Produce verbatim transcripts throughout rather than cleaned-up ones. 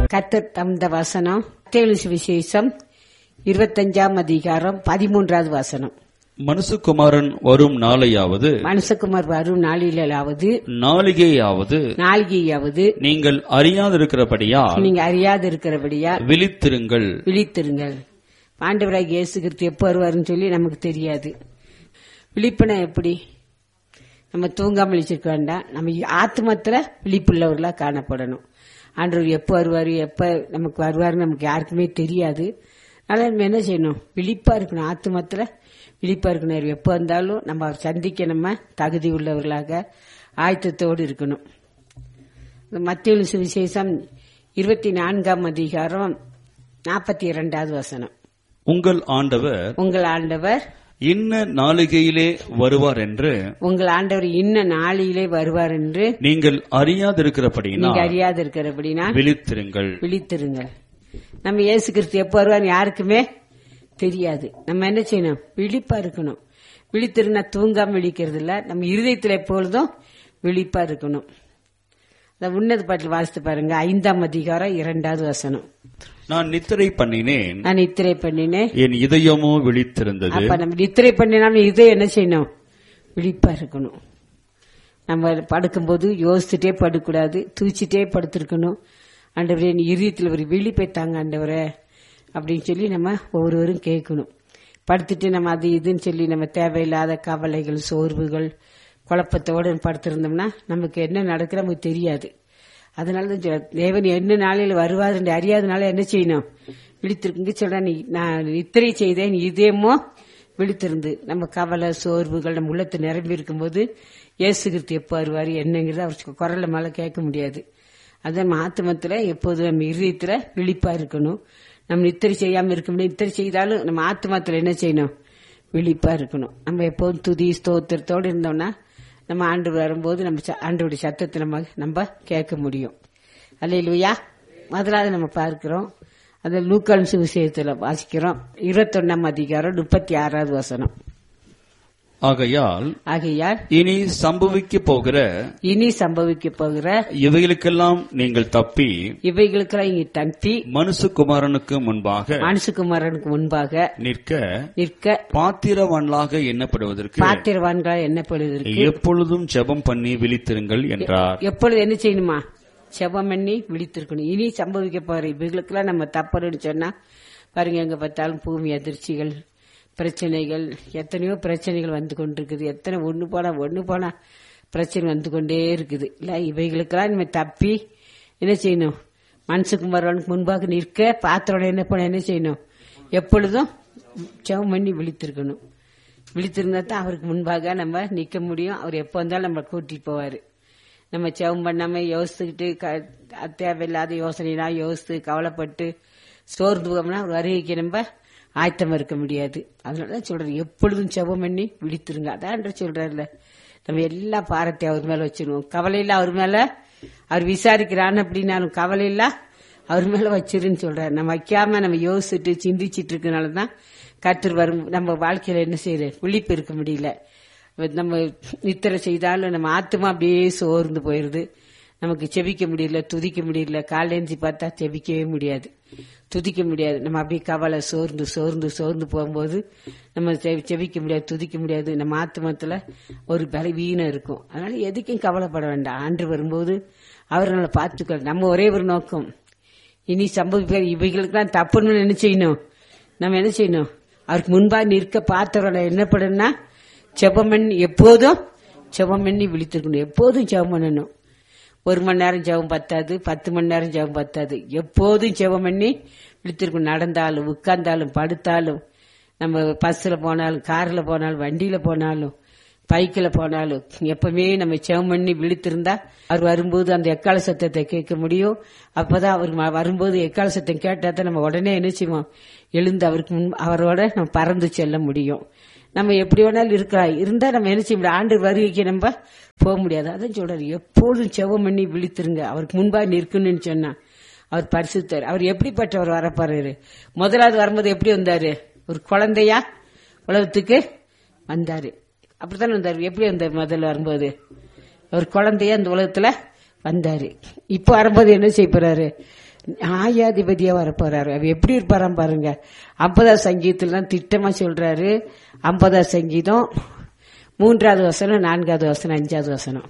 கர்த்தர் தந்த வசனம் மத்தேயு சுவிசேஷம் இருபத்தஞ்சாம் அதிகாரம் பதிமூன்றாவது வசனம். மனுஷகுமாரன் வரும் நாளையாவது மனுஷகுமார் வரும் நாளிலாவது நாளிகையாவது நாளிகையாவது நீங்கள் அறியாதிருக்கிறபடியால் நீங்க அறியாதிருக்கிறபடியா விழித்திருங்கள் விழித்திருங்கள். ஆண்டவராகிய இயேசு கிறிஸ்து எப்போ வருவாருன்னு சொல்லி நமக்கு தெரியாது. விழிப்புனா எப்படி? நம்ம தூங்காம விழிச்சிருக்க வேண்டாம். நம்ம ஆத்மத்துல விழிப்புள்ளவர்களா காணப்படணும். ஆண்டவர் எப்போ வருவாரு, எப்ப நமக்கு வருவாரு நமக்கு யாருக்குமே தெரியாது. அதனால நம்ம என்ன செய்யணும்? விழிப்பா இருக்கணும். ஆத்மத்துல விழிப்பா இருக்கணும். எப்போ வந்தாலும் நம்ம அவர் சந்திக்க நம்ம தகுதி உள்ளவர்களாக ஆயத்தத்தோடு இருக்கணும். மத்தேயு சுவிசேஷம் இருபத்தி நான்காம் அதிகாரம் நாற்பத்தி இரண்டாவது வசனம். உங்கள் ஆண்டவர் உங்கள் ஆண்டவர் இன்ன நாளிகையிலே வருவார் என்று உங்கள் ஆண்டவர் இன்ன நாளிலே வருவார் என்று நீங்கள் அறியாதிருக்கிறபடினா நீங்க அறியாதிருக்கிறபடினா விழித்திருங்கள் விழித்திருங்கள். நம்ம இயேசு கிறிஸ்து எப்போ வருவார் யாருக்குமே தெரியாது. நம்ம என்ன செய்யணும்? விழிப்பா இருக்கணும். விழித்திருந்தா தூங்காம விழிக்கிறது இல்ல, நம்ம இருதயத்தில் எப்பொழுதும் விழிப்பா இருக்கணும். உன்னத பாட்டில் வாசித்து பாருங்க, ஐந்தாம் அதிகாரம் இரண்டாவது வசனம். நான் நித்திரை பண்ணினேன், நான் நித்திரை பண்ணினேன், என் இதயமோ விழித்திருந்தது. அப்ப நம்ம நித்திரை பண்ணினாலும் இதயம் என்ன செய்யணும்? விழிப்பா இருக்கணும். நம்ம படுக்கும்போது யோசிச்சுட்டே படுக்கூடாது, தூச்சிட்டே படுத்திருக்கணும். ஆண்டவரே என் இருதயத்தில் ஒரு விழிப்பை தாங்க ஆண்டவரே அப்படின்னு சொல்லி நம்ம ஒவ்வொருவரும் கேட்கணும். படுத்துட்டு நம்ம அது இதுன்னு சொல்லி நம்ம தேவையில்லாத கவலைகள், சோர்வுகள், குழப்பத்தோடு படுத்திருந்தோம்னா நமக்கு என்ன நடக்குது நமக்கு தெரியாது. அதனாலதான் தேவன் என்ன நாளையில் வருவார் என்று அறியாதனால என்ன செய்யணும்? விழித்திருக்கு சொல்ற. நீ நான் நித்திரை செய்தேன், இதயமோ விழித்திருந்து. நம்ம கவலை, சோர்வுகள் நம்ம உள்ளத்தை நிரம்பி இருக்கும் போது இயேசு கிறிஸ்து எப்போ வருவாரு என்னங்கிறது அவர் குரல்ல மேல கேட்க முடியாது. அதான் ஆத்மத்துல எப்போது நம்ம இருதயத்துல விழிப்பா இருக்கணும். நம்ம நித்திரை செய்யாம இருக்க முடியும். நித்திரை செய்தாலும் நம்ம ஆத்மத்துல என்ன செய்யணும்? விழிப்பா இருக்கணும். நம்ம எப்போதும் துதி ஸ்தோத்திரத்தோடு இருந்தோம்னா நம்ம ஆண்டு வரும்போது நம்ம ஆண்டோடைய சத்தத்தை நம்ம நம்ம கேட்க முடியும். அல்லேலூயா. முதலாவது நம்ம பார்க்கிறோம், அந்த லூக்கான் சுவிசேஷத்துல வாசிக்கிறோம், இருபத்தொன்னாம் அதிகாரம் முப்பத்தி ஆறாவது வசனம். ஆகையால் ஆகையால் இனி சம்பவிக்க போகிற இனி சம்பவிக்க போகிற இவைகளுக்கெல்லாம் நீங்கள் தப்பி இவைகளுக்கெல்லாம் இங்கே தப்பி மனுஷகுமாரனுக்கு முன்பாக மனுஷகுமாரனுக்கு முன்பாக நிற்க நிற்க பாத்திரவான்களாக எண்ணப்படுவதற்கு பாத்திரவான்களாக எண்ணப்படுவதற்கு எப்பொழுதும் ஜெபம் பண்ணி விழித்திருங்கள் என்றார். எப்பொழுது என்ன செய்யணுமா? ஜெபம் பண்ணி விழித்திருக்கணும். இனி சம்பவிக்க போற இவைகளுக்கெல்லாம் நம்ம தப்புன்னு சொன்னா பாருங்க, எங்க பார்த்தாலும் பூமி அதிர்ச்சிகள், பிரச்சனைகள், எத்தனையோ பிரச்சனைகள் வந்து கொண்டிருக்குது. எத்தனை ஒண்ணு போனா ஒண்ணு போனா பிரச்சனை வந்து கொண்டே இருக்குது இல்ல. இவைகளுக்கெல்லாம் நம்ம தப்பி என்ன செய்யணும்? மனுஷகுமாரனுக்கு முன்பாக நிற்க பாத்திரோட என்ன பண்ண என்ன செய்யணும்? எப்பொழுதும் ஜெபம் பண்ணி விழித்திருக்கணும். விழித்திருந்தா தான் அவருக்கு முன்பாக நம்ம நிக்க முடியும். அவர் எப்போ வந்தாலும் நம்ம கூட்டிட்டு போவாரு. நம்ம ஜெபம் பண்ணாம யோசிச்சுக்கிட்டு தேவையில்லாத யோசனைலாம் யோசித்து கவலைப்பட்டு சோர்ந்து போகணும்னா அவர் வருகைக்கு நம்ம ஆயத்தமா இருக்க முடியாது. அதனாலதான் சொல்றேன், எப்பொழுதும் ஜெபம் பண்ணி விழித்திருங்க. அதான் சொல்றாருல, நம்ம எல்லா பாரத்தை அவர் மேல வச்சிருவோம். கவலையில அவர் மேல அவர் விசாரிக்கிறான்னு அப்படின்னாலும் கவலையில அவர் மேல வச்சிருன்னு சொல்றாரு. நம்ம வைக்காம நம்ம யோசிச்சுட்டு சிந்திச்சிட்டு இருக்கனாலதான் கர்த்தர் வரும் நம்ம வாழ்க்கையில என்ன செய்யற விழிப்பு இருக்க முடியல. நம்ம நித்திரை செய்தாலும் நம்ம ஆத்மா அப்படியே சோர்ந்து போயிருது. நமக்கு செபிக்க முடியல, துதிக்க முடியல. காலேஞ்சி பார்த்தா செபிக்கவே முடியாது, துதிக்க முடியாது. நம்ம அப்படியே கவலை சோர்ந்து சோர்ந்து சோர்ந்து போகும்போது நம்ம செபிக்க முடியாது, துதிக்க முடியாது. நம்ம ஆத்மத்துல ஒரு பலவீனம் இருக்கும். அதனால எதுக்கும் கவலைப்பட வேண்டாம். ஆண்டு வரும்போது அவர் நம்மளை பார்த்துக்க. நம்ம ஒரே ஒரு நோக்கம், இனி சம்பவிப்ப இவைகளுக்கெல்லாம் தப்புன்னு என்ன செய்யணும்? நம்ம என்ன செய்யணும்? அவருக்கு முன்பா நிற்க பார்த்தவரோட என்ன பண்ணுன்னா ஜெபம் பண்ணி எப்போதும் ஜெபம் பண்ணி விழித்திருக்கணும். எப்போதும் ஜெபம் பண்ணணும். ஒரு மணி நேரம் ஜெபம் பத்தாது, பத்து மணி நேரம் ஜெபம் பத்தாது. எப்போதும் ஜெபம் பண்ணி விழித்திருக்கணும். நடந்தாலும் உட்கார்ந்தாலும் படுத்தாலும், நம்ம பஸ்ல போனாலும் கார்ல போனாலும் வண்டியில போனாலும் பைக்கில் போனாலும் எப்பவுமே நம்ம ஜெபம் பண்ணி விழித்திருந்தா அவர் வரும்போது அந்த எக்கால சத்தத்தை கேட்க முடியும். அப்பதான் அவர் வரும்போது எக்கால சத்தம் கேட்டா தான் நம்ம உடனே என்ன செய்வோம்? எழுந்து அவருக்கு முன் அவரோட நம்ம பறந்து செல்ல முடியும். நம்ம எப்படி வேணாலும் இருக்கா இருந்தா நம்ம என்ன செய்ய முடியும்? ஆண்டு வருகைக்கு நம்ம போக முடியாது. அதான் சொல்றாரு, எப்போதும் ஜெபம் பண்ணி விழித்திருங்க. அவருக்கு முன்பாக நிற்கணும்னு சொன்னா அவர் பரிசுத்தர். அவர் எப்படிப்பட்டவர் வரப்பாரு? முதலாவது வரும்போது எப்படி வந்தாரு? ஒரு குழந்தையா உலகத்துக்கு வந்தாரு. அப்படித்தானே வந்தாரு. எப்படி வந்தாரு? முதல்ல வரும்போது ஒரு குழந்தையா அந்த உலகத்துல வந்தாரு. இப்ப வரும்போது என்ன செய்ய போறாரு? நியாயாதிபதியா வரப்போறாரு. அவர் எப்படி இருப்பாராம் பாருங்க. ஐம்பதாம் சங்கீதத்துல தான் திட்டமா சொல்றாரு. ஐம்பதாம் சங்கீதம் மூன்றாவது வசனம், நான்காவது வசனம், அஞ்சாவது வசனம்.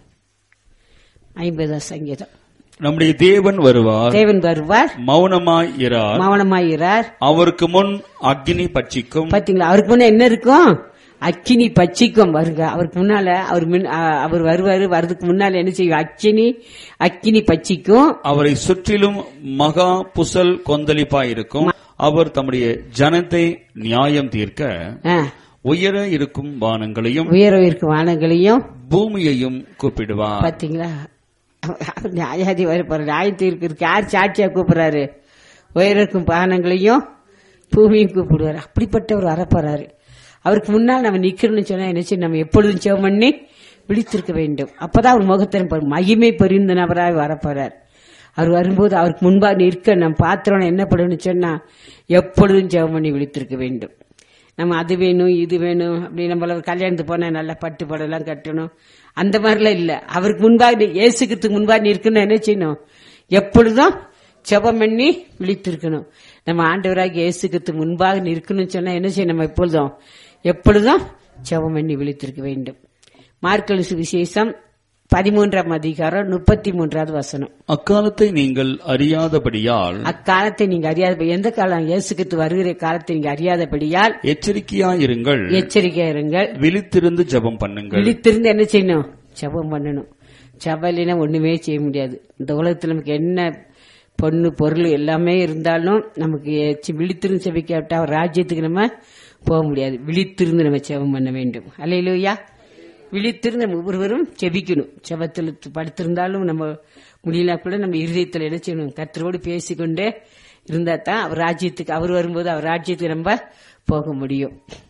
ஐம்பதாம் சங்கீதம். நம்முடைய தேவன் வருவார், தேவன் வருவார், மௌனமாய் இரார், மௌனமாய் இரார். அவருக்கு முன் அக்கினி பட்சிக்கும். பாத்தீங்களா, அவருக்கு முன்ன என்ன இருக்கும்? அக்கினி பட்சிக்கும். வருங்க அவருக்கு முன்னால அவர் முன்- அ- அவர் வருவாரு. வர்றதுக்கு முன்னால என்ன செய்யும்? அக்கினி அக்கினி பட்சிக்கும். அவரை சுற்றிலும் மகா புசல் கொந்தளிப்பாய் இருக்கும். அவர் தம்முடைய ஜனத்தை நியாயம் தீர்க்க ஆ, உயர இருக்கும் வானங்களையும் உயர இருக்கும் வானங்களையும். பூமியையும் கூப்பிடுவார். பாத்தீங்களா, அவர் நியாயாதி வரப்போற நியாயம் தீர்க்கு யார் சாட்சியா கூப்பிடுறாரு? உயர இருக்கும் வானங்களையும் பூமியும் கூப்பிடுவார். அப்படிப்பட்டவர் வரப்போறாரு. அவருக்கு முன்னால் நம்ம நிக்கணும்னு சொன்னா என்ன செய்யணும்? நம்ம எப்பொழுதும் ஜெபம் பண்ணி விழித்திருக்க வேண்டும். அப்பதான் அவர் முகத்தை மகிமை பொரிந்த நபராக வரப்போறார். அவர் வரும்போது அவருக்கு முன்பாக நிற்க நம்ம பாத்திரம் என்ன பண்ணணும்னு சொன்னா எப்பொழுதும் ஜெபம் பண்ணி விழித்திருக்க வேண்டும். நம்ம அது வேணும் இது வேணும் அப்படி நம்மள ஒரு கல்யாணத்துக்கு போனா நல்லா பட்டு படம்லாம் கட்டணும் அந்த மாதிரிலாம் இல்ல. அவருக்கு முன்பாக இயேசுக்கு முன்பாக நிற்கணும். என்ன செய்யணும்? எப்பொழுதும் ஜெபம் பண்ணி விழித்திருக்கணும். நம்ம ஆண்டவராக இயேசுக்கு முன்பாக நிற்கணும்னு சொன்னா என்ன செய்யணும்? நம்ம எப்பொழுதும் எப்பொழுதும் ஜெபம் பண்ணி விழித்திருக்க வேண்டும். மார்க்கு சுவிசேஷம் பதிமூன்றாம் அதிகாரம் முப்பத்தி மூன்றாவது வசனம். அக்காலத்தை நீங்கள் அறியாதபடியால் அக்காலத்தை நீங்க அறியாத, எந்த காலம்? இயேசுக்கு வருகிற காலத்தை நீங்க அறியாதபடியால் எச்சரிக்கையாயிருங்கள், எச்சரிக்கையா இருங்கள், விழித்திருந்து ஜெபம் பண்ணுங்கள். விழித்திருந்து என்ன செய்யணும்? ஜெபம் பண்ணணும். ஜெபம் இல்லைன்னா ஒண்ணுமே செய்ய முடியாது. இந்த உலகத்துல நமக்கு என்ன பொண்ணு பொருள் எல்லாமே இருந்தாலும் நமக்கு எச்சி- விழித்திருந்து செபிக்காவிட்டா அவர் ராஜ்யத்துக்கு நம்ம போக முடியாது. விழித்திருந்து நம்ம ஜெபம் பண்ண வேண்டும். அல்லேலூயா. விழித்திருந்து நம்ம ஒவ்வொருவரும் செபிக்கணும். செபத்தில் படுத்திருந்தாலும் நம்ம முடியல கூட நம்ம இருதயத்தில் என்ன செய்யணும்? கர்த்தரோடு பேசிக்கொண்டே இருந்தா தான் அவர் ராஜ்யத்துக்கு, அவர் வரும்போது அவர் ராஜ்யத்துக்கு நம்ம போக முடியும்.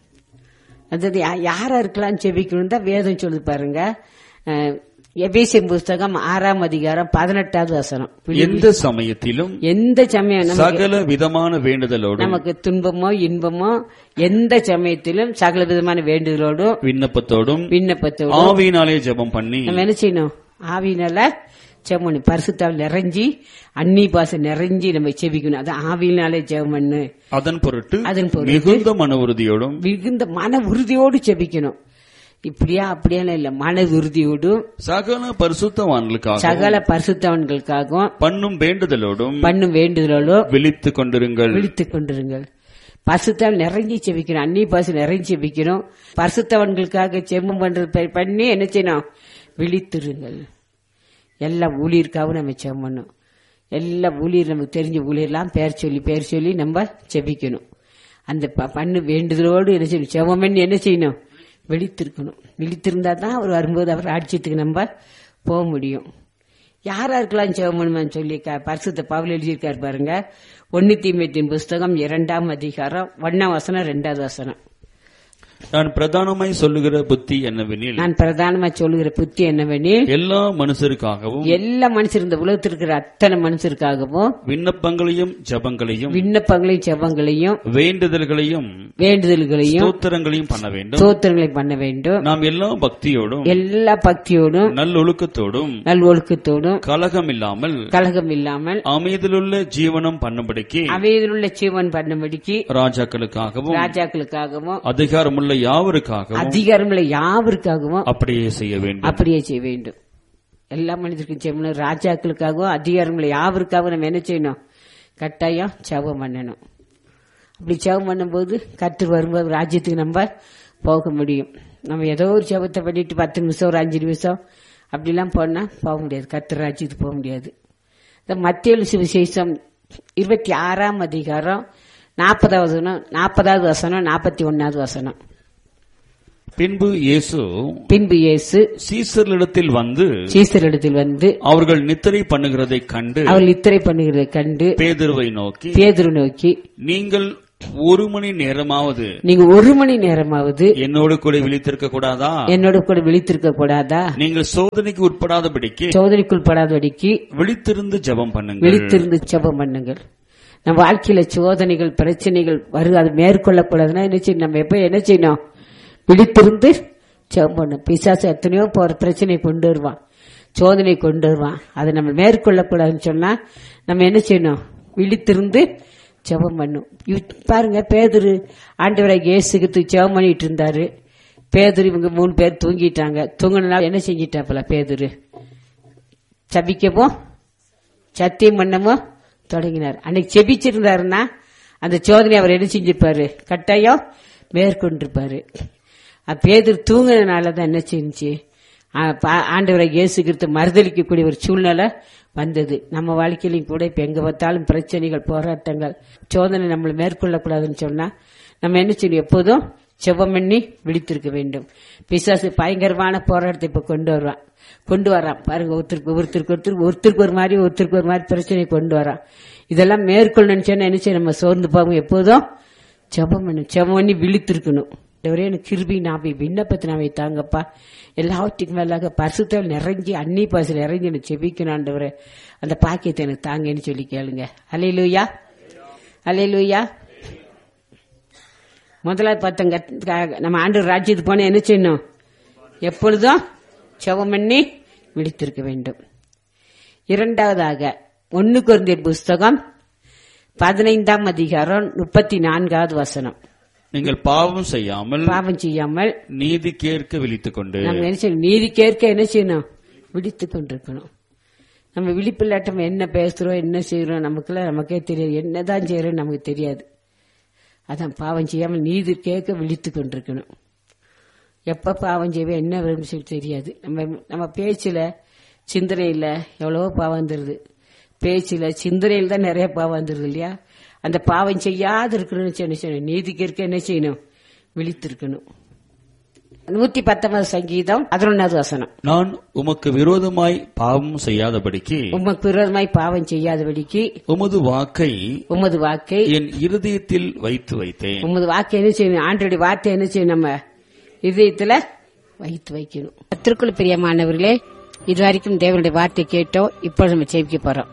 அதாவது யா- யாரா இருக்கலாம் செபிக்கணும் தான் வேதம் சொல்லி பாருங்க. அஹ், எபேசியர் புஸ்தகம் ஆறாம் அதிகாரம் பதினெட்டாவது வசனம். எந்த சமயத்திலும் எந்த சமயம் நமக்கு சகல விதமான வேண்டுதலோடும் நமக்கு துன்பமோ இன்பமோ எந்த சமயத்திலும் சகல விதமான வேண்டுதலோடும் விண்ணப்பத்தோடும் விண்ணப்பத்தோடும் ஆவியினாலே ஜெபம் பண்ணி நம்ம என்ன செய்யணும்? ஆவியினால ஜெபம் பண்ணி பரிசுத்தாவில் நிறைஞ்சி அன்னி பாசம் நிறைஞ்சி நம்ம செபிக்கணும். அது ஆவியினாலே ஜெபம் பண்ணு. அதன் பொருட்டு அதன் பொருட்டு மிகுந்த மன உறுதியோடும் மிகுந்த மன உறுதியோடு செபிக்கணும். இப்படியா அப்படியா இல்ல, மன உறுதியோடும் சகல பரிசுத்தவான்களுக்காக சகல பரிசுத்தவன்களுக்காகவும் பண்ணும் வேண்டுதலோடும் பண்ணும் வேண்டுதலோடும் விழித்துக் கொண்டிருங்கள். விழித்துக் கொண்டிருங்கள். பரிசுத்தவன் நிறைஞ்சி செபிக்கணும். அன்னி பாசு நிறைஞ்சி செபிக்கணும். பரிசுத்தவன்களுக்காக செபம் பண்றது ப- பண்ணி என்ன செய்யணும்? விழித்திருங்கள். எல்லா ஊழியருக்காகவும் நம்ம செபம் பண்ணணும். எல்லா ஊழியர் நமக்கு தெரிஞ்ச ஊழியர்லாம் பேர் சொல்லி பேர் சொல்லி நம்ம செபிக்கணும். அந்த ப- பண்ணு வேண்டுதலோடு என்ன செய்யணும்? செபம் பண்ணி என்ன செய்யணும்? விழித்திருக்கணும். விழித்திருந்தா தான் அவர் வரும்போது அவர் ராஜ்யத்துக்கு நம்ம போக முடியும். யாரா இருக்கலாம் ஜெபம் பண்ணுமான்னு சொல்லி க- பரிசுத்த பவுல் எழுதியிருக்காரு பாருங்க. ஒன்னு தீமோத்தேயுவின் புஸ்தகம் இரண்டாம் அதிகாரம் ஒன்னாம் வசனம் ரெண்டாவது வசனம். நான் பிரதானமாய் சொல்லுகிற புத்தி என்னவெனில் நான் பிரதானமா சொல்லுகிற புத்தி என்னவெனில் எல்லா மனுஷருக்காகவும் எல்லா மனுஷர், இந்த உலகத்தில் இருக்கிற அத்தனை மனுஷருக்காகவும் விண்ணப்பங்களையும் ஜெபங்களையும் விண்ணப்பங்களையும் செபங்களையும் வேண்டுதல்களையும் வேண்டுதல்களையும் ஸ்தோத்திரங்களையும் பண்ண வேண்டும். ஸ்தோத்திரங்களை பண்ண வேண்டும். நாம் எல்லா பக்தியோடும் எல்லா பக்தியோடும் நல்லொழுக்கத்தோடும் நல் ஒழுக்கத்தோடும் கலகம் இல்லாமல் கலகம் இல்லாமல் அமைதியிலுள்ள ஜீவனம் பண்ணும்படிக்கு அவையிலுள்ள ஜீவன் பண்ணும்படிக்கு ராஜாக்களுக்காகவும் ராஜாக்களுக்காகவும் அதிகாரமுள்ள யாவருக்காகவும் அதிகாரமுள்ள யாவருக்காகவும் அப்படியே செய்ய வேண்டும். அப்படியே செய்ய வேண்டும். எல்லா மனிதருக்கும் செய்யணும். ராஜாக்களுக்காகவும் அதிகாரமுள்ள யாவருக்காகவும் நம்ம என்ன செய்யணும்? கட்டாயம் ஜெபம் பண்ணணும். அப்படி ஜெபம் பண்ணும்போது கர்த்தர் வரும்போது ராஜ்யத்துக்கு நம்ம போக முடியும். நம்ம ஏதோ ஒரு ஜெபத்தை பண்ணிட்டு பத்து நிமிஷம் ஒரு அஞ்சு நிமிஷம் அப்படிலாம் போனா போக முடியாது. கர்த்தர் ராஜ்யத்துக்கு போக முடியாது. இந்த மத்தேயு சுவிசேஷம் இருபத்தி ஆறாம் அதிகாரம் நாற்பதாவது வசனம் நாற்பதாவது வசனம் நாற்பத்தி ஒன்னாவது வசனம். பின்பு இயேசு பின்பு இயேசு சீசர்களிடத்தில் வந்து சீசரிடத்தில் வந்து அவர்கள் நித்திரை பண்ணுகிறதை கண்டு அவள் இத்திரை பண்ணுகிறதை கண்டு பேதுருவை நோக்கி பேதுரு நோக்கி, நீங்கள் ஒரு மணி நேரமாவது நீங்க ஒரு மணி நேரமாவது என்னோடு கூட விழித்திருக்க கூடாதா? என்னோட கூட விழித்திருக்க கூடாதா? நீங்கள் சோதனைக்கு உட்படாதபடிக்கு சோதனைக்குள் படாதபடிக்கு விழித்திருந்து ஜெபம் பண்ணுங்கள். விழித்திருந்து ஜெபம் பண்ணுங்கள். நம்ம வாழ்க்கையில சோதனைகள் பிரச்சனைகள் வருது, அது மேற்கொள்ளக்கூடாதுன்னா என்ன செய்யணும்? நம்ம எப்ப என்ன செய்யணும்? விழித்திருந்து ஜெபம் பண்ணணும். பிசாசு எத்தனையோ போற பிரச்சனை கொண்டு வருவான், சோதனை கொண்டு வருவான். அதை நம்ம மேற்கொள்ளக்கூடாதுன்னு சொன்னா நம்ம என்ன செய்யணும்? விழித்திருந்து ஜெபம் பண்ணும். பாருங்க, பேதுரு ஆண்டவராகிய இயேசுக்கு ஜெபம் பண்ணிட்டு இருந்தாரு. பேதுரு இவங்க மூணு பேர் தூங்கிட்டாங்க. தூங்கினால என்ன செஞ்சிட்டாப்பல பேதுரு? சபிக்கவோ சத்தியம் பண்ணவோ தொடங்கினார். அன்னைக்கு செபிச்சிருந்தாருன்னா அந்த சோதனை அவர் என்ன செஞ்சிருப்பாரு? கட்டாயம் மேற்கொண்டிருப்பாரு. பேதுரு தூங்கினாலதான் என்ன செஞ்சு ஆண்டவரை இயேசு கிறிஸ்து மறுதளிக்கக்கூடிய ஒரு சூழ்நிலை வந்தது. நம்ம வாழ்க்கையிலும் கூட இப்ப எங்க பார்த்தாலும் பிரச்சனைகள், போராட்டங்கள், சோதனை நம்மளை மேற்கொள்ளக்கூடாதுன்னு சொன்னா நம்ம என்ன செய்யணும்? எப்போதும் செபம் பண்ணி விழித்திருக்க வேண்டும். பிசாசு பயங்கரமான போராட்டத்தை இப்ப கொண்டு வருவான் கொண்டு வரான் பாருங்க. ஒருத்தருக்கு ஒருத்தருக்கு ஒருத்தருக்கு ஒருத்தருக்கு ஒரு மாதிரி ஒருத்தருக்கு ஒரு மாதிரி பிரச்சனையை கொண்டு வரான். இதெல்லாம் மேற்கொள்ளணும்னு சொன்னா என்ன செய்ய? நம்ம சோர்ந்து போவோம். எப்போதும் செபம் பண்ணணும். செபம் பண்ணி விழித்திருக்கணும். எனக்கு கிருபி நாபி விண்ணப்பத்தை நாவை தாங்கப்பா, எல்லாவற்றுக்கும் மேலாக பரிசுத்தால் நிறைஞ்சி அன்னி பாசல் நிறைஞ்சி எனக்கு செபிக்கணும் ஆண்டவரே, அந்த பாக்கியத்தை எனக்கு தாங்கன்னு சொல்லி கேளுங்க. அல்லேலூயா, அல்லேலூயா. முதலாவது பார்த்தங்க, நம்ம ஆண்டவர் ராஜ்யத்துக்கு போன என்ன செய்யணும்? எப்பொழுதும் செபம் பண்ணி விழித்திருக்க வேண்டும். இரண்டாவதாக ஒன்னு கொரிந்தியர் புஸ்தகம் பதினைந்தாம் அதிகாரம் முப்பத்தி நான்காவது வசனம். நீங்கள் பாவம் செய்யாமல் பாவம் செய்யாமல் நீதி கேட்க விழித்துக் கொண்டு. நம்ம என்ன செய்யணும்? நீதி கேட்க என்ன செய்யணும்? விழித்துக் கொண்டிருக்கணும். நம்ம விழிப்பில்லாட்டம் என்ன பேசுறோம், என்ன செய்யறோம், நமக்குள்ள நமக்கே தெரியாது. என்னதான் செய்யறோம் நமக்கு தெரியாது. அதான் பாவம் செய்யாமல் நீதி கேட்க விழித்துக் கொண்டிருக்கணும். எப்ப பாவம் செய்வேன், என்ன விரும்பி தெரியாது. நம்ம நம்ம பேச்சுல சிந்தனையில எவ்வளவோ பாவம் வந்துருது. பேச்சுல சிந்தனையில் தான் நிறைய பாவம் வந்துருது இல்லையா? அந்த பாவம் செய்யாது இருக்கணும்னு நீதிக்கு இருக்க என்ன செய்யணும்? விழித்திருக்கணும். நூத்தி பத்தொன்பது சங்கீதம் பதினொன்னாவது வசனம். நான் உமக்கு விரோதமாய் பாவம் செய்யாதபடிக்கு உமக்கு விரோதமாய் பாவம் செய்யாதபடிக்கு உமது வாக்கை உமது வாக்கை என் இருதயத்தில் வைத்து வைத்தேன். உமது வாக்கை என்ன செய்யணும்? ஆண்டோடைய வார்த்தை என்ன செய்யணும்? நம்ம இதயத்துல வைத்து வைக்கணும். கர்த்தருக்குள் பிரியமானவர்களே, இதுவரைக்கும் தேவனுடைய வார்த்தை கேட்டோம். இப்போ நம்ம ஜெபிக்க போறோம்.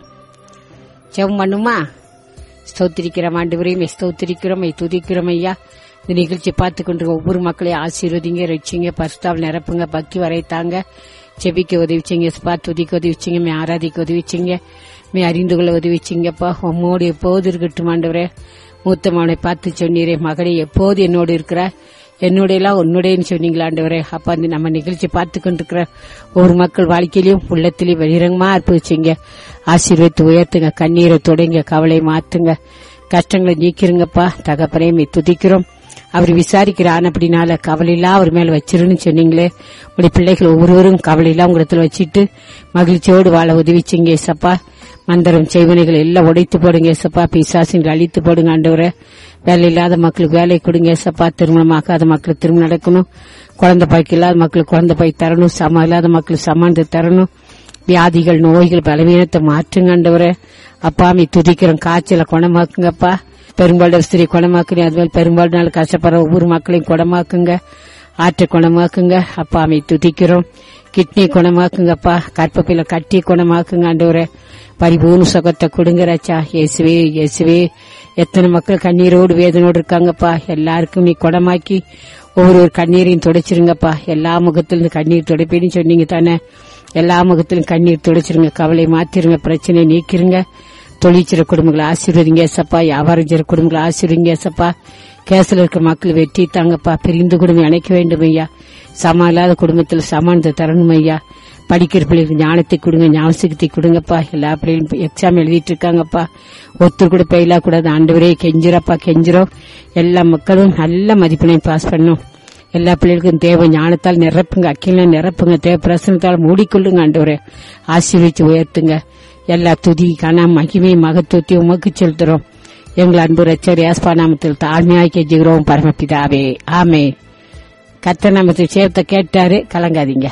ஜெபம் பண்ணுமா? ஸ்தோத்திரிக்கிறோம் ஆண்டவரையும் ஸ்தோத்திரிக்கிறோம், துதிக்கிறோம் ஐயா. இந்த நிகழ்ச்சி பார்த்து கொண்டு ஒவ்வொரு மக்களையும் ஆசீர்வதிங்க, ரட்சிங்க, பரிசுத்தாவில் நிரப்புங்க, பக்தி வரைத்தாங்க, செபிக்க உதவிச்சிங்க, துதிக்க உதவிச்சிங்க, மே ஆராதிக்க உதவிச்சிங்க, மே அறிந்து கொள்ள உதவிச்சிங்கப்பா. உம்மோடு எப்போது இருக்கட்டும் ஆண்டவரே. மூத்தமாவனை பார்த்து சொன்னீரே, மகனே எப்போது என்னோடு இருக்கிற, என்னுடைய எல்லாம் உன்னுடையன்னு சொன்னீங்களா ஆண்டவரே. அப்ப அந்த நம்ம நிகழ்ச்சி பார்த்து கொண்டிருக்கிற ஒவ்வொரு மக்கள் வாழ்க்கையிலும் உள்ளத்திலையும் வெளிரங்கமா அர்ப்பணிச்சிங்க, ஆசீர்வதித்து உயர்த்துங்க, கண்ணீரை தொடங்க, கவலை மாத்துங்க, கஷ்டங்களை நீக்கிருங்கப்பா. தகப்பனையுமே துதிக்கிறோம். அவர் விசாரிக்கிற ஆனப்படினால கவலையில்லா அவர் மேல வச்சிருன்னு சொன்னீங்களே. உடைய பிள்ளைகள் ஒவ்வொருவரும் கவலையில்லா உங்களிடத்துல வச்சுட்டு மகிழ்ச்சியோடு வாழ உதவிச்சிங்க ஏசப்பா. மந்திரம் செய்வனைகள் எல்லாம் உடைத்து போடுங்க ஏசப்பா. பிசாசுகள் அழித்து போடுங்க ஆண்டவரே. வேலை இல்லாத மக்களுக்கு வேலை கொடுங்க ஏசப்பா. திருமணமாக்காத மக்களுக்கு திருமணம் நடக்கணும். குழந்தை பாய்க்கு இல்லாத மக்களுக்கு குழந்தை பாய் தரணும். சம இல்லாத மக்களுக்கு சமானத்தை தரணும். வியாதிகள், நோய்கள், பலவீனத்தை மாற்றுங்க ஆண்டவரே. அப்பாமி துதிக்கிறோம். காய்ச்சலை குணமாக்குங்கப்பா. பெரும்பாலும் ஸ்திரீ குணமாக்குங்க. அதுமாதிரி பெரும்பாலும் நாள் கஷ்டப்படுற ஒவ்வொரு மக்களையும் குணமாக்குங்க. ஆற்றை குணமாக்குங்க. அப்பாமி துதிக்கிறோம். கிட்னி குணமாக்குங்கப்பா. கற்பப்பில கட்டி குணமாக்குங்க ஆண்டவரே. பரிபூர்ண சுகத்தை கொடுங்கராச்சா. இயேசுவே, இயேசுவே. எத்தனை மக்கள் கண்ணீரோடு வேதனோடு இருக்காங்கப்பா. எல்லாருக்கும் நீ குணமாக்கி ஒவ்வொரு கண்ணீரையும் துடைச்சிருங்கப்பா. எல்லா முகத்திலிருந்து கண்ணீர் துடைப்பேன்னு சொன்னீங்க தானே. எல்லா முகத்திலும் கண்ணீர் துடைச்சிருங்க. கவலை மாத்திருங்க. பிரச்சனை நீக்கிருங்க. தொழிற்சிற குடும்பங்களை ஆசீர்வதிங்க சப்பா. வியாபாரம் செய்ற குடும்பங்களை ஆசீர்வதிங்க சப்பா. கேசல இருக்க மக்கள் வெற்றி தாங்கப்பா. பிரிந்து குடும்பம் அணைக்க வேண்டும் ஐயா. சமம் இல்லாத குடும்பத்தில் சமானத்தை தரணும் ஐயா. படிக்கிற பிள்ளைகளுக்கு ஞானத்தை கொடுங்க, ஞாபகத்தை கொடுங்கப்பா. எல்லா பிள்ளைகளும் எக்ஸாம் எழுதிட்டு இருக்காங்கப்பா. ஒருத்தர் கூட பெயிலா கூடாது ஆண்டவரே. கெஞ்சிரப்பா, கெஞ்சிரும். எல்லா மக்களும் நல்ல மதிப்பெண்ணை பாஸ் பண்ணும். எல்லா பிள்ளைகளுக்கும் தேவை ஞானத்தால் நிரப்புங்க, அக்கில நிரப்புங்க, தேவ பிரசனத்தால் மூடிக்கொள்ளுங்க ஆண்டவரே. ஆசீர்வதிச்சு உயர்த்துங்க. எல்லா துதி, கனம், மகிமை, மகத்துவத்தை உமக்கு செலுத்துறோம். எங்கள் அன்பு ரட்சகர் இயேசு நாமத்தில் தாழ்மையாய் கெஞ்சுகிறோம் பரமபிதாவே, ஆமென். கர்த்தர் நாமத்தை சேர்த்த கேட்டாரு, கலங்காதீங்க.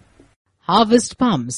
Harvest Palms.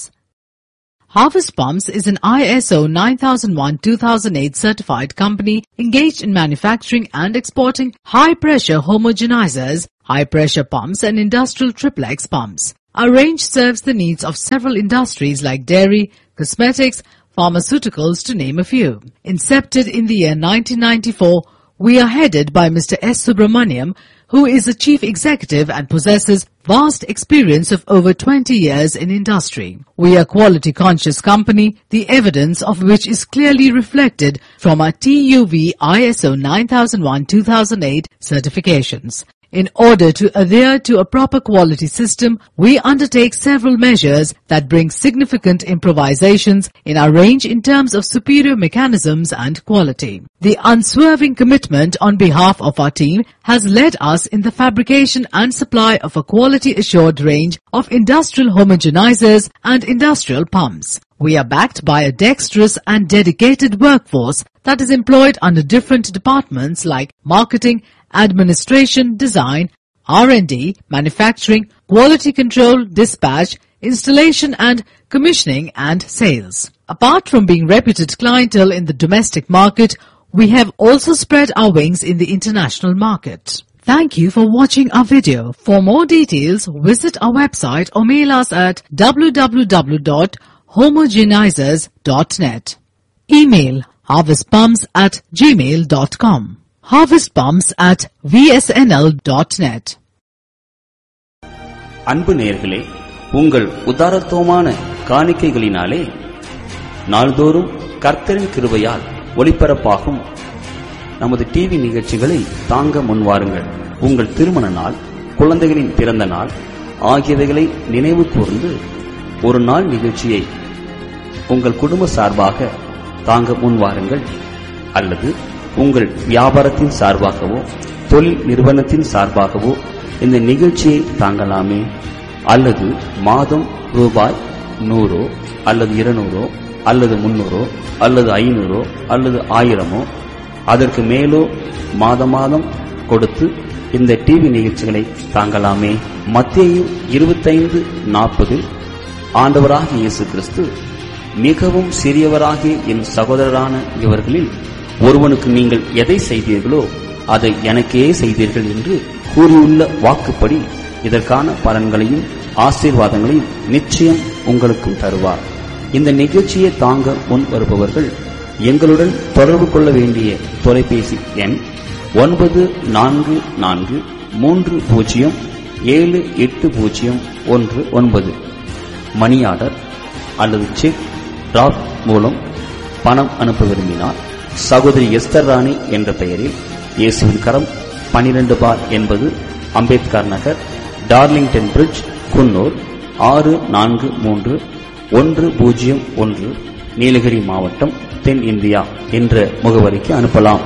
Harvest Palms is an I S O nine thousand one two thousand eight certified company engaged in manufacturing and exporting high-pressure homogenizers, high-pressure pumps and industrial triplex pumps. Our range serves the needs of several industries like dairy, cosmetics, pharmaceuticals to name a few. Incepted in the year nineteen ninety-four, we are headed by Mister S. Subramaniam, who is the chief executive and possesses vast experience of over twenty years in industry. We are a quality conscious company, the evidence of which is clearly reflected from our T U V I S O nine thousand one two thousand eight certifications. In order to adhere to a proper quality system, we undertake several measures that bring significant improvisations in our range in terms of superior mechanisms and quality. The unswerving commitment on behalf of our team has led us in the fabrication and supply of a quality assured range of industrial homogenizers and industrial pumps. We are backed by a dexterous and dedicated workforce that is employed under different departments like marketing, administration, design, R and D, manufacturing, quality control, dispatch, installation and commissioning and sales. Apart from being reputed clientele in the domestic market, we have also spread our wings in the international market. Thank you for watching our video. For more details, visit our website or mail us at w w w dot homogenizers dot net. Email harvestpumps at gmail dot com. harvestpumps at v s n l dot net. அன்பு நேயர்களே, உங்கள் உதாரத்துவமான காணிக்கைகளினாலே நாள்தோறும் கர்த்தரின் கிருபையால் ஒளிபரப்பாகும் நமது TV நிகழ்ச்சிகளை தாங்க முன்வாருங்கள். உங்கள் திருமண நாள், குழந்தைகளின் பிறந்த நாள் ஆகியவைகளை நினைவு கூர்ந்து ஒரு நாள் நிகழ்ச்சியை உங்கள் குடும்ப சார்பாக தாங்க முன்வாருங்கள். அல்லது உங்கள் வியாபாரத்தின் சார்பாகவோ தொழில் நிறுவனத்தின் சார்பாகவோ இந்த நிகழ்ச்சியை தாங்கலாமே. அல்லது மாதம் ரூபாய் நூறோ அல்லது இருநூறோ அல்லது முன்னூறோ அல்லது ஐநூறோ அல்லது ஆயிரமோ அதற்கு மேலோ மாத மாதம் கொடுத்து இந்த டிவி நிகழ்ச்சிகளை தாங்கலாமே. மத்தேயு இருபத்தைந்து நாற்பது ஆண்டவராகிய இயேசு கிறிஸ்து, மிகவும் சிறியவராகிய என் சகோதரரான இவர்களில் ஒருவனுக்கு நீங்கள் எதை செய்தீர்களோ அதை எனக்கே செய்தீர்கள் என்று கூறியுள்ள வாக்குப்படி இதற்கான பலன்களையும் ஆசீர்வாதங்களையும் நிச்சயம் உங்களுக்கும் தருவார். இந்த நிகழ்ச்சியை தாங்க முன் வருபவர்கள் எங்களுடன் தொடர்பு கொள்ள வேண்டிய தொலைபேசி எண் ஒன்பது நான்கு நான்கு மூன்று பூஜ்ஜியம் ஏழு எட்டு பூஜ்ஜியம் ஒன்று ஒன்பது. மணி ஆர்டர் அல்லது செக் டிராப் மூலம் பணம் அனுப்ப விரும்பினார் சகோதரி எஸ்தர் ராணி என்ற பெயரில் இயேசுவின் கரம் பனிரெண்டு பார் என்பது அம்பேத்கர் நகர், டார்லிங்டன் பிரிட்ஜ், குன்னூர் ஆறு நான்கு மூன்று ஒன்று பூஜ்ஜியம் ஒன்று, நீலகிரி மாவட்டம், தென் இந்தியா என்ற முகவரிக்கு அனுப்பலாம்.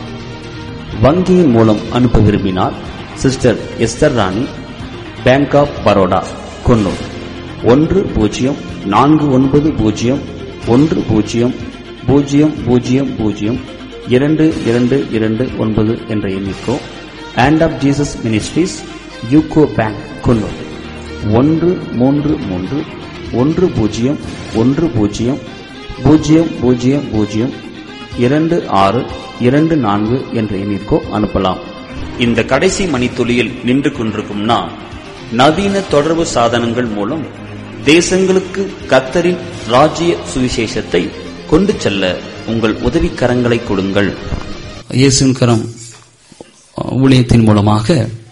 வங்கியின் மூலம் அனுப்ப விரும்பினார் சிஸ்டர் எஸ்தர் ராணி, பேங்க் ஆப் பரோடா, குன்னூர் ஒன்று பூஜ்ஜியம் நான்கு ஒன்பது பூஜ்ஜியம் ஒன்று பூஜ்ஜியம் பூஜ்ஜியம் பூஜ்ஜியம் பூஜ்ஜியம் இரண்டு இரண்டு இரண்டு ஒன்பது என்ற எண்ணிக்கோ. Hand of Jesus ministries, UCO bank, Coonoor ஒன்று மூன்று மூன்று ஒன்று பூஜ்ஜியம் ஒன்று பூஜ்ஜியம் பூஜ்ஜியம் பூஜ்ஜியம் பூஜ்ஜியம் இரண்டு ஆறு இரண்டு நான்கு என்ற எண்ணிற்கோ அனுப்பலாம். இந்த கடைசி மணித்துளியில் நின்று கொண்டிருக்கும் நான் நவீன தொடர்பு சாதனங்கள் மூலம் தேசங்களுக்கு கர்த்தரின் ராஜ்ய சுவிசேஷத்தை கொண்டு செல்ல உங்கள் உதவிக்கரங்களை கொடுங்கள். இயேசுவின் கரம் ஊழியத்தின் மூலமாக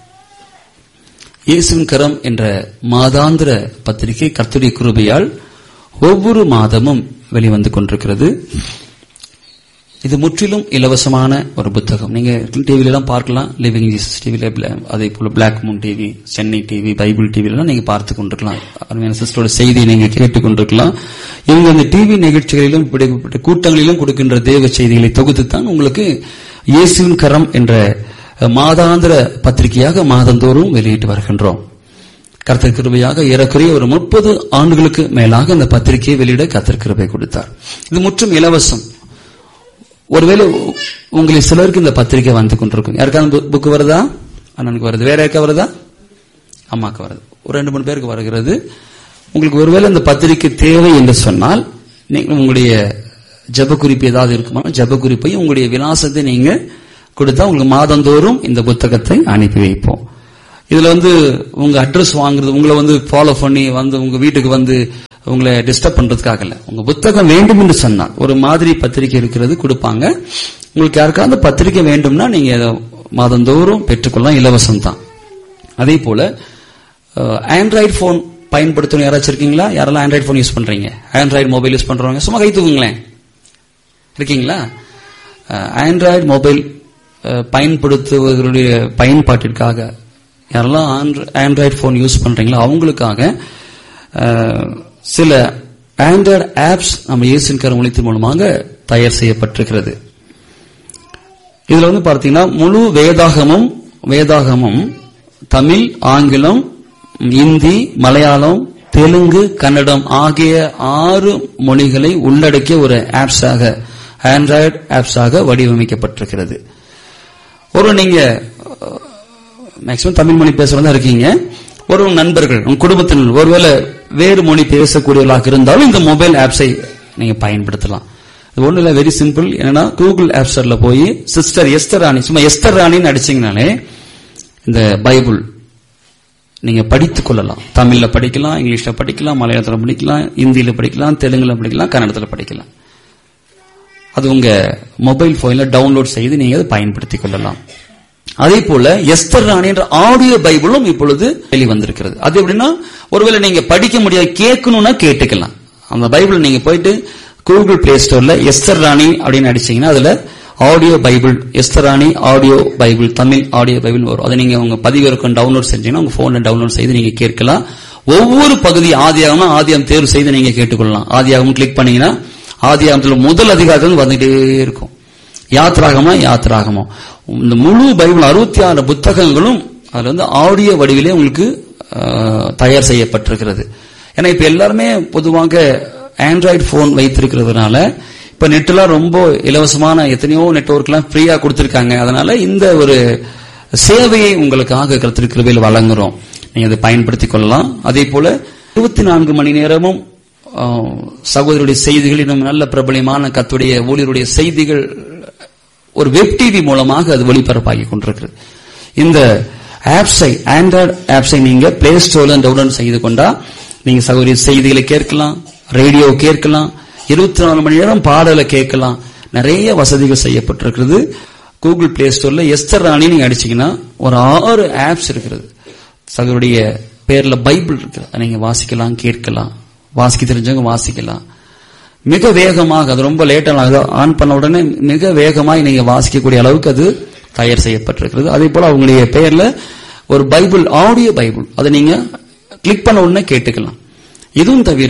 இயேசுவின் கரம் என்ற மாதாந்திர பத்திரிகை கர்த்தருடைய கிருபையால் ஒவ்வொரு மாதமும் வெளிவந்து கொண்டிருக்கிறது. இது முற்றிலும் இலவசமான ஒரு புத்தகம். நீங்க டிவில எல்லாம் பார்க்கலாம், லிவிங் ஜீசஸ் டிவில, அதே போல black Moon TV, Chennai TV, Bible டிவிலாம் நீங்க பார்த்து கொண்டிருக்கலாம். அருமையான சிஸ்டரோட செய்தியை நீங்க கேட்டுக் கொண்டிருக்கலாம். இவங்க அந்த டிவி நிகழ்ச்சிகளிலும் கூட்டங்களிலும் கொடுக்கின்ற தேவ செய்திகளை தொகுத்துத்தான் உங்களுக்கு இயேசுவின் கரம் என்ற மாதாந்திர பத்திரிகையாக மாதந்தோறும் வெளியிட்டு வருகின்றோம். கர்த்தர் கிருபையாக ஏறக்குறைய ஒரு முப்பது ஆண்டுகளுக்கு மேலாக அந்த பத்திரிகையை வெளியிட கர்த்தர் கிருபை கொடுத்தார். இது முற்றும் இலவசம். ஒருவேளை உங்களை சிலருக்கு இந்த பத்திரிகை வந்து கொண்டிருக்கும். யாருக்காவது புக்கு வருதா? அண்ணனுக்கு வருது. வேற யாருக்கா வருதா? அம்மாக்கு வருது. ஒரு ரெண்டு மூணு பேருக்கு வருகிறது. உங்களுக்கு ஒருவேளை இந்த பத்திரிகை தேவை என்று சொன்னால் நீங்கள் உங்களுடைய ஜப குறிப்பு ஏதாவது இருக்குமா, ஜப குறிப்பையும் உங்களுடைய விலாசத்தை நீங்க கொடுத்தா உங்களுக்கு மாதந்தோறும் இந்த புத்தகத்தை அனுப்பி வைப்போம். இதுல வந்து உங்க அட்ரஸ் வாங்குறது, உங்களை வந்து ஃபாலோ பண்ணி வந்து உங்க வீட்டுக்கு வந்து உங்களை டிஸ்டர்ப் பண்றதுக்காக இல்ல. உங்க புத்தகம் வேண்டும் என்று சொன்னால் ஒரு மாதிரி பத்திரிகை இருக்கிறது கொடுப்பாங்க. உங்களுக்கு யாருக்காவது பத்திரிகை வேண்டும்னா நீங்க மாதந்தோறும் பெற்றுக்கொள்ளலாம், இலவசம் தான். அதே போல ஆண்ட்ராய்டு போன் பயன்படுத்தணும் யாராச்சும் இருக்கீங்களா? யாரெல்லாம் ஆண்ட்ராய்டு போன் யூஸ் பண்றீங்க? ஆண்ட்ராய்டு மொபைல் யூஸ் பண்றவங்க சும்மா கை தூக்குங்களேன். இருக்கீங்களா? ஆண்ட்ராய்டு மொபைல் பயன்படுத்துவதனுடைய பயன்பாட்டிற்காக யாரெல்லாம் ஆண்ட்ராய்டு போன் யூஸ் பண்றீங்களோ அவங்களுக்காக சில ஆண்ட்ராய்டு ஆப்ஸ் நம்ம இயேசுவின் கரம் ஒளித்தின் மூலமாக தயார் செய்யப்பட்டிருக்கிறது. இதுல வந்து பார்த்தீங்கன்னா முழு வேதாகமும் வேதாகமும் தமிழ், ஆங்கிலம், இந்தி, மலையாளம், தெலுங்கு, கன்னடம் ஆகிய ஆறு மொழிகளை உள்ளடக்கிய ஒரு ஆப்ஸாக ஆண்ட்ராய்டு ஆப்ஸாக வடிவமைக்கப்பட்டிருக்கிறது. ஒரு நீங்க மேக்சிமம் தமிழ் மொழி பேசுறதா இருக்கீங்க, ஒரு நண்பர்கள் உங்க குடும்பத்தினர் ஒருவேளை வேறு மொழி பேசக்கூடியவர்களாக இருந்தாலும் இந்த மொபைல் ஆப்ஸை நீங்க பயன்படுத்தலாம். இது ஒண்ணு இல்ல, வெரி சிம்பிள். என்னன்னா கூகுள் ஆப் ஸ்டோர்ல போய் சிஸ்டர் எஸ்தர் ராணி, சும்மா எஸ்தர் ராணின்னு அடிச்சீங்கனாலே இந்த பைபிள் நீங்க படித்துக் கொள்ளலாம். தமிழ்ல படிக்கலாம், இங்கிலீஷ்ல படிக்கலாம், மலையாளத்துல படிக்கலாம், இந்தியில படிக்கலாம், தெலுங்குல படிக்கலாம், கன்னடத்துல படிக்கலாம். அது உங்க மொபைல் போன்ல டவுன்லோட் செய்து நீங்க அதை பயன்படுத்திக் கொள்ளலாம். அதே போல எஸ்தர் ராணி என்ற ஆடியோ பைபிளும் இப்பொழுது வெளிவந்திருக்கிறது. அது எப்படின்னா, ஒருவேளை நீங்க படிக்க முடியாது கேட்கணும்னா கேட்டுக்கலாம். அந்த பைபிள் நீங்க போயிட்டு கூகுள் பிளே ஸ்டோர்ல எஸ்தர் ராணி அப்படின்னு அடிச்சீங்கன்னா அதுல ஆடியோ பைபிள், எஸ்தர் ராணி audio Bible, Tamil audio Bible வரும். அதை நீங்க உங்க பதிவிறக்கம் டவுன்லோட் செஞ்சீங்கன்னா உங்க போன்ல டவுன்லோட் செய்து நீங்க கேட்கலாம். ஒவ்வொரு பகுதி ஆதியாகம்னா ஆதியாகம் தேர்வு செய்து நீங்க கேட்டுக்கொள்ளலாம். ஆதியாகம் கிளிக் பண்ணீங்கன்னா ஆதியாகத்துல முதல் அதிகாரத்தில் வந்துட்டே இருக்கும். யாத்ராகமா யாத்ராகமா இந்த முழு பைபிள் அறுபத்தி ஆறு புத்தகங்களும் அதுல வந்து ஆடியோ வடிவிலே உங்களுக்கு தயார் செய்யப்பட்டிருக்கிறது. ஏன்னா இப்ப எல்லாருமே பொதுவாக ஆண்ட்ராய்டு போன் வைத்திருக்கிறதுனால இப்ப நெட்லாம் ரொம்ப இலவசமான எத்தனையோ நெட்வொர்க் எல்லாம் ஃப்ரீயா கொடுத்திருக்காங்க. அதனால இந்த ஒரு சேவையை உங்களுக்காக கர்த்தர் கிருபையில் வழங்குறோம். நீங்க அதை பயன்படுத்திக் கொள்ளலாம். அதே போல இருபத்தி நான்கு மணி நேரமும் சகோதரருடைய செய்திகள், இன்னும் நல்ல பிரபலமான கர்த்தருடைய ஊழியருடைய செய்திகள் ஒரு வெப் டிவி மூலமாக அது ஒளிபரப்பாகி கொண்டிருக்கிறது. இந்த ஆப்ஸை ஆண்ட்ராய்டு ஆப்ஸை நீங்க பிளே ஸ்டோர்ல டவுன்லோட் செய்து கொண்டா நீங்க சகோதரிய செய்திகளை கேட்கலாம், ரேடியோ கேட்கலாம், இருபத்தி நாலு மணி நேரம் பாடலை கேட்கலாம். நிறைய வசதிகள் செய்யப்பட்டிருக்கிறது. கூகுள் பிளே ஸ்டோர்ல எஸ்தர் ராணி நீங்க அடிச்சீங்கன்னா ஒரு ஆறு ஆப்ஸ் இருக்கிறது. சகோதரிய பேர்ல பைபிள் இருக்கு, நீங்க வாசிக்கலாம், கேட்கலாம், வாசிக்க தெரிஞ்சவங்க வாசிக்கலாம். மிக வேகமாக, அது ரொம்ப லேட்டாக ஆன் பண்ண உடனே மிக வேகமாக நீங்க வாசிக்கக்கூடிய அளவுக்கு அது தயார் செய்யப்பட்டிருக்கிறது. அதே போல அவங்களுடைய பெயர்ல ஒரு பைபிள் ஆடியோ பைபிள், அதை நீங்க கிளிக் பண்ண உடனே கேட்டுக்கலாம். இதுவும் தவிர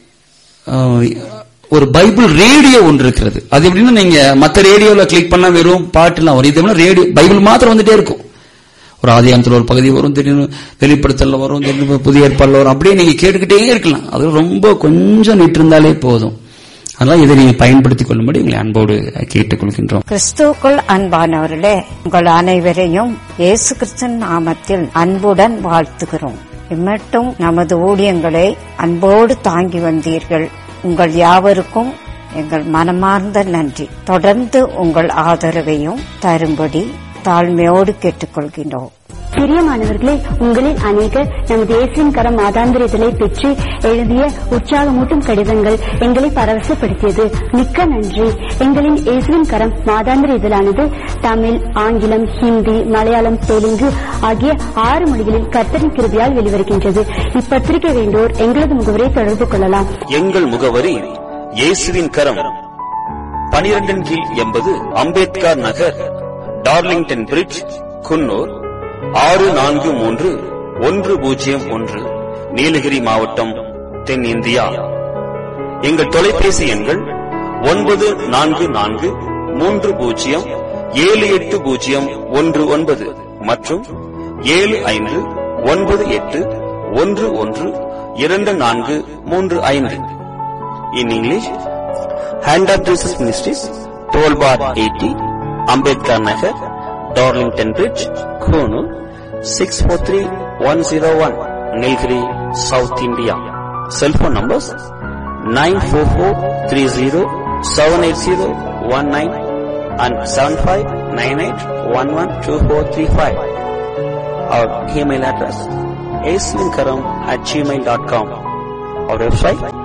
ஒரு பைபிள் ரேடியோ ஒன்று இருக்கிறது. அது எப்படின்னா நீங்க மற்ற ரேடியோல கிளிக் பண்ணா வெறும் பாட்டுலாம் வரும். இது ரேடியோ பைபிள் மாத்திரம் வந்துட்டே இருக்கும். ஒரு ஆதியாகமத்தில் ஒரு பகுதி வரும், திடீர்னு வெளிப்படுத்தல வரும், திடீர்னு புதிய ஏற்பாடுல வரும். அப்படியே நீங்க கேட்டுக்கிட்டே இருக்கலாம். அது ரொம்ப கொஞ்சம் நிட்டு இருந்தாலே போதும். அதனால இதை நீங்க பயன்படுத்திக் கொள்ளும்படி உங்களை அன்போடு கேட்டுக்கொள்கின்றோம். கிறிஸ்துவுக்குள் அன்பானவர்களே, உங்கள் அனைவரையும் இயேசு கிறிஸ்துவின் நாமத்தில் அன்புடன் வாழ்த்துகிறோம். இம்மட்டும் நமது ஊழியங்களை அன்போடு தாங்கி வந்தீர்கள். உங்கள் யாவருக்கும் எங்கள் மனமார்ந்த நன்றி. தொடர்ந்து உங்கள் ஆதரவையும் தரும்படி தாழ்மையோடு கேட்டுக்கொள்கின்றோம். பிரியமானவர்களே, உங்களில் அநேகர் நமது இயேசுவின் கரம் மாதாந்திர இதழை பெற்று எழுதிய உற்சாகமூட்டும் கடிதங்கள் எங்களை பரவசப்படுத்தியது. மிக்க நன்றி. எங்களின் இயேசுவின் கரம் மாதாந்திர இதழானது தமிழ், ஆங்கிலம், ஹிந்தி, மலையாளம், தெலுங்கு ஆகிய ஆறு மொழிகளில் கர்த்தரின் கிருபையால் வெளிவருகின்றது. இப்பத்திரிகை வேண்டோர் எங்களது முகவரை தொடர்பு கொள்ளலாம். எங்கள் முகவரி இயேசுவின் கரம், பனிரெண்டின் கீழ் எண்பது அம்பேத்கர் நகர், டார்லிங்டன் பிரிட்ஜ், குன்னூர் ஆறு நான்கு மூன்று ஒன்று பூஜ்ஜியம் ஒன்று, நீலகிரி மாவட்டம், தென் இந்தியா. எங்கள் தொலைபேசி எண்கள் ஒன்பது நான்கு நான்கு மூன்று பூஜ்ஜியம் ஏழு எட்டு பூஜ்ஜியம் ஒன்று ஒன்பது மற்றும் ஏழு ஐந்து ஒன்பது எட்டு ஒன்று ஒன்று இரண்டு நான்கு மூன்று ஐந்து. In English, hand of Jesus ministries, twelve bar eighty, Ambedkar Nagar, Darlington bridge, Coonoor six four three one zero one, Nilgiri, South India. Cell phone numbers nine four four three zero seven eight zero one nine and seven five nine eight one one two four three five. Our email address aislinkaram at gmail dot com. Our website